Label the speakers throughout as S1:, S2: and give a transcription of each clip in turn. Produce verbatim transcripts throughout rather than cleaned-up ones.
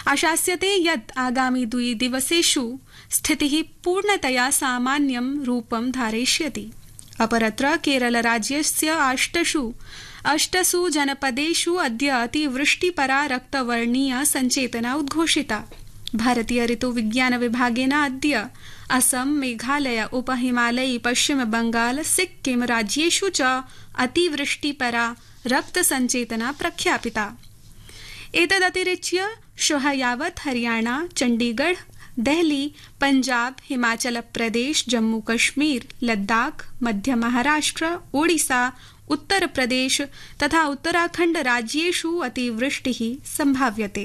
S1: आशास्यते यत् आगामि द्विदिवसेषु स्थितिः पूर्णतया सामान्यं रूपं धारयिष्यति। अपरत्र केरलराज्यस्य अष्टसु अष्टसु जनपदेषु अद्य अतिवृष्टिपरा रक्तवर्णीय सञ्चेतना उद्घोषिता। भारतीय ऋतुविज्ञान विभागेन अद्य असम, मेघालय, उपहिमालयी, पश्चिम बंगाल, सिक्किम राज्येषु च अतिवृष्टिपरा रक्तसञ्चेतना प्रख्यापिता। एतदतिरिच्य श्वः यावत् हरियाणा, चण्डीगढ़, देहली, पंजाब, हिमाचल प्रदेश, जम्मू कश्मीर, लद्दाख, मध्य महाराष्ट्र, ओडिशा, उत्तर प्रदेश तथा उत्तराखण्ड राज्येषु अतिवृष्टिः संभाव्यते।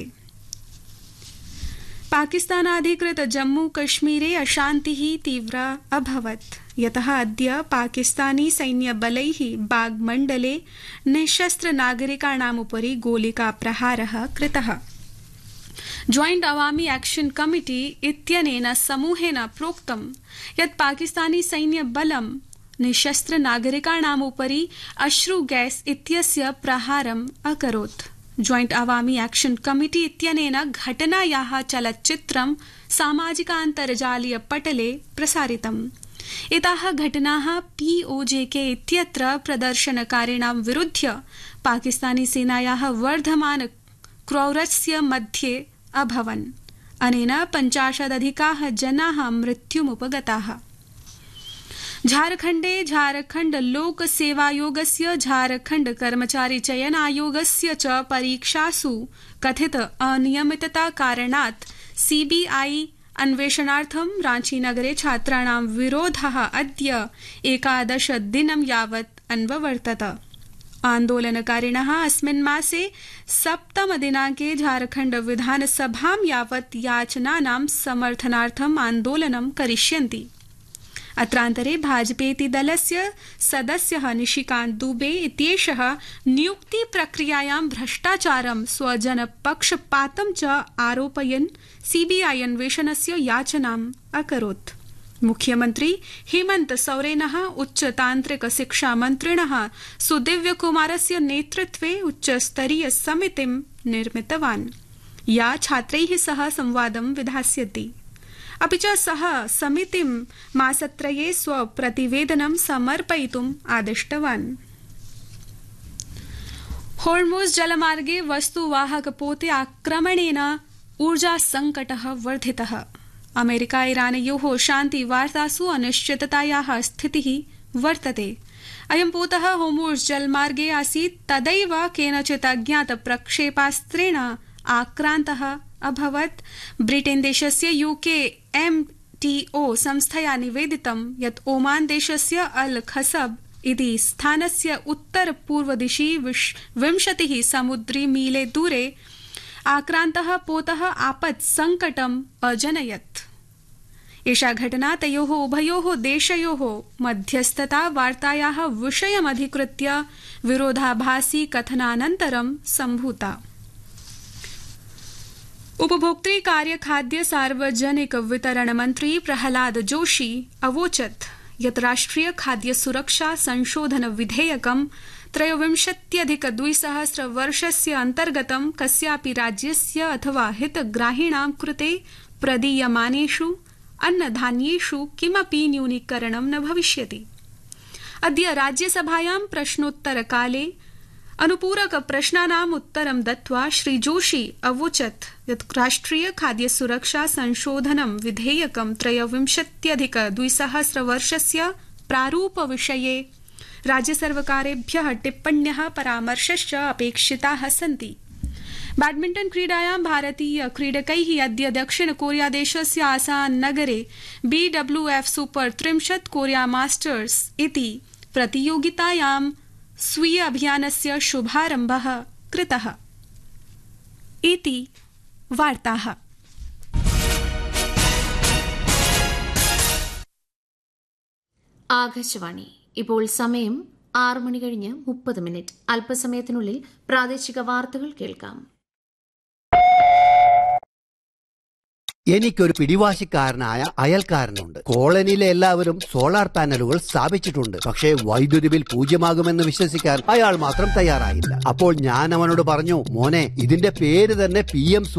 S1: पाकिस्तानाधिकृत जम्मू कश्मीरे अशान्तिः तीव्रा अभवत्, यतः अद्य पाकिस्तानी सैन्यबलैः बाग मण्डले निःशस्त्र नागरिकाणामुपरि गोलिकाप्रहारः कृतः। जॉइंट अवामी एक्शन कमिटी इत्यनेन समूहेन प्रोक्तं यत् पाकिस्तानी सैन्यबलं निःशस्त्र नागरिकाणामुपरि अश्रु गैस इत्यस्य प्रहारम् अकरोत्। जॉइंट अवामी एक्शन कमिटी इत्यनेन घटनायाः चलच्चित्रं सामाजिकान्तर्जालीय पटले प्रसारितम्। एताः घटनाः पीओजेके इत्यत्र प्रदर्शनकारिणां विरुध्य पाकिस्तानी सेनायाः वर्धमान क्रौरस्य मध्ये अभवन्। अनेन पञ्चाशदधिकाः जनाः मृत्युमुपगताः। झारखण्डे झारखण्ड लोक सेवायोगस्य झारखण्ड कर्मचारी चयन आयोगस्य च परीक्षासु कथित अनियमितता कारणात् सीबीआई अन्वेषणार्थं रांचीनगरे छात्राणां विरोधः अद्य एकादश दिनं यावत् अन्ववर्तत। आन्दोलनकारिणः अस्मिन् मासे सप्तम दिनाङ्के झारखण्ड विधानसभां यावत् याचनानां समर्थनार्थम् आन्दोलनं करिष्यन्ति। अत्रान्तरे भाजपेति दलस्य सदस्यः निशिकान्त दुबे इत्येषः नियुक्ति प्रक्रियायां भ्रष्टाचारं स्वजनपक्षपातं च आरोपयन् सीबीआई अन्वेषणस्य याचनाम् अकरोत्। मुख्यमन्त्री हेमन्त सोरेनः उच्चतान्त्रिक शिक्षामन्त्रिणः सुदिव्यकुमारस्य नेतृत्वे उच्चस्तरीय समितिं निर्मितवान्, या छात्रैः सह संवादं विधास्यति। अपि च सः समितिं मासत्रये स्वप्रतिवेदनं समर्पयितुम् आदिष्टवान्। होर्मुज़ जलमार्गे वस्तुवाहकपोते आक्रमणेन ऊर्जासङ्कटः वर्धितः। अमेरिका ईरानयोः शान्तिवार्तासु अनिश्चिततायाः स्थितिः वर्तते। अयं पोतः होर्मुज़ जलमार्गे आसीत्, तदैव केनचित् अज्ञात प्रक्षेपास्त्रेण आक्रान्तः अभवत्। ब्रिटेन देशस्य यूके एमटीओ संस्थया निवेदितं यत् ओमान देशस्य अल खसब इति स्थानस्य उत्तर पूर्व दिशि विंशतिः समुद्री मीले दूरे आक्रान्तः पोतः आपत् संकटम् अजनयत्। एषा घटना तयोः उभयोः देशयोः मध्यस्थता वार्तायाः विषयमधिकृत्य विरोधाभासी कथनानन्तरं सम्भूता। उपभोक्तृ कार्य खाद्य सार्वजनिक वितरण मंत्री प्रहलाद जोशी अवोचत् यत् राष्ट्रिय खाद्य सुरक्षा संशोधन विधेयकं त्रयोविंशत्यधिक द्विसहस्र वर्षस्य अन्तर्गतं कस्यापि राज्यस्य अथवा हितग्राहिणां कृते प्रदीयमानेषु अन्नधान्येषु किमपि न्यूनीकरणं न भविष्यति। अद्य राज्यसभायां प्रश्नोत्तरकाले अनुपूरक प्रश्नानाम् उत्तरं दत्त्वा श्री जोशी अवोचत् यत् राष्ट्रिय खाद्य सुरक्षा संशोधनं विधेयकं त्रयोविंशत्यधिक द्विसहस्र वर्षस्य प्रारूप विषये राज्यसर्वकारेभ्यः टिप्पण्यः परामर्शश्च अपेक्षिताः सन्ति। बैडमिण्टन क्रीडायां भारतीय क्रीडकैः अद्य दक्षिण कोरिया देशस्य आसान नगरे बीडब्ल्यूएफ सुपर त्रिंशत् कोरिया मास्टर्स इति प्रतियोगितायां स्वीय अभियानस्य शुभारम्भः कृतः। इति वार्ताः।
S2: ആകാശവാണി. ഇപ്പോൾ സമയം ആറ് മണി കഴിഞ്ഞ് മുപ്പത് മിനിറ്റ്. അല്പസമയത്തിനുള്ളിൽ പ്രാദേശിക വാർത്തകൾ കേൾക്കാം.
S3: എനിക്കൊരു പിടിവാശിക്കാരനായ അയൽക്കാരനുണ്ട്. കോളനിയിലെ എല്ലാവരും സോളാർ പാനലുകൾ സ്ഥാപിച്ചിട്ടുണ്ട്. പക്ഷേ വൈദ്യുതി ബിൽ പൂജ്യമാകുമെന്ന് വിശ്വസിക്കാൻ അയാൾ മാത്രം തയ്യാറായില്ല. അപ്പോൾ ഞാൻ അവനോട് പറഞ്ഞു, മോനെ, ഇതിന്റെ പേര് തന്നെ പി എം